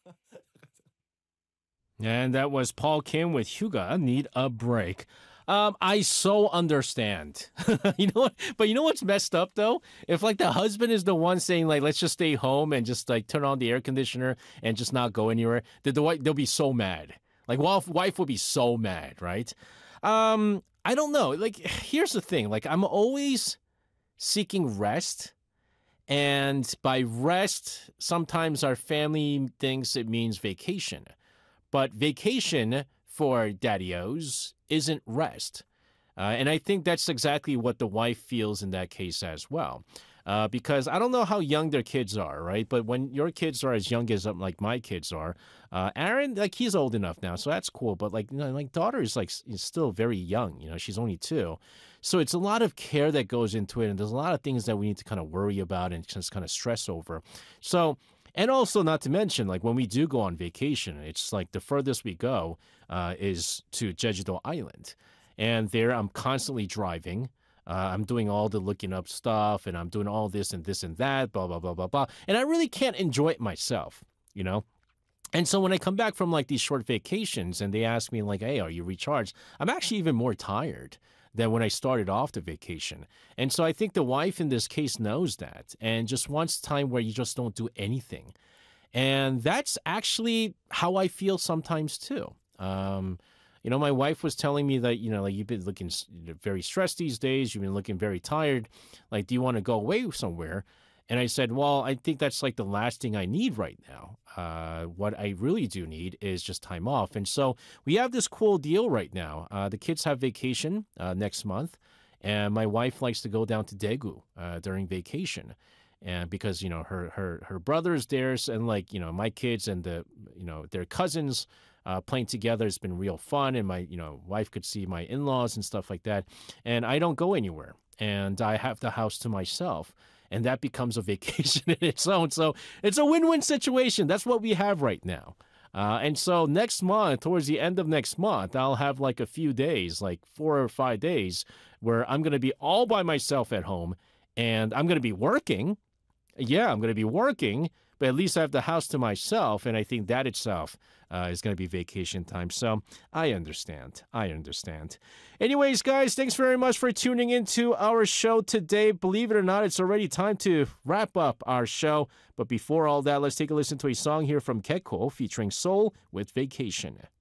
And that was Paul Kim with Hyuga Need a Break. I so understand. But you know what's messed up though? If like the husband is the one saying like let's just stay home and just like turn on the air conditioner and just not go anywhere, the wife they'll be so mad. Like wife will be so mad, right? I don't know. Like here's the thing. Like I'm always seeking rest. And by rest, sometimes our family thinks it means vacation. But vacation for daddy-os isn't rest. And I think that's exactly what the wife feels in that case as well. Because I don't know how young their kids are, right? But when your kids are as young as like my kids are, Aaron, like he's old enough now, so that's cool. But like, like daughter is like is still very young. She's only 2, so it's a lot of care that goes into it, and there's a lot of things that we need to kind of worry about and just kind of stress over. So. And also, not to mention, like when we do go on vacation, it's like the furthest we go is to Jeju-do Island. And there I'm constantly driving. I'm doing all the looking up stuff and I'm doing all this and that, blah, blah, blah, blah, blah. And I really can't enjoy it myself, you know? And so when I come back from like these short vacations and they ask me like, hey, are you recharged? I'm actually even more tired than when I started off the vacation. And so I think the wife in this case knows that and just wants time where you just don't do anything. And that's actually how I feel sometimes too. My wife was telling me that, like you've been looking very stressed these days. You've been looking very tired. Like, do you want to go away somewhere? And I said, well, I think that's like the last thing I need right now. What I really do need is just time off. And so we have this cool deal right now. The kids have vacation next month, and my wife likes to go down to Daegu during vacation. And because, her brother's there, and like, my kids and their cousins playing together has been real fun. And my, wife could see my in-laws and stuff like that. And I don't go anywhere. And I have the house to myself. And that becomes a vacation in its own. So it's a win-win situation. That's what we have right now. And so next month, towards the end of next month, I'll have like a few days, like 4 or 5 days, where I'm going to be all by myself at home. And I'm going to be working. Yeah, I'm going to be working, but at least I have the house to myself. And I think that itself is going to be vacation time. So I understand. Anyways, guys, thanks very much for tuning into our show today. Believe it or not, it's already time to wrap up our show. But before all that, let's take a listen to a song here from Keko featuring Soul with Vacation.